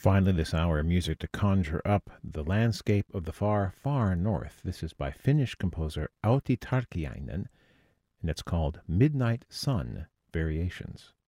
Finally, this hour of music to conjure up the landscape of the far, far north. This is by Finnish composer Outi Tarkiainen, and it's called Midnight Sun Variations.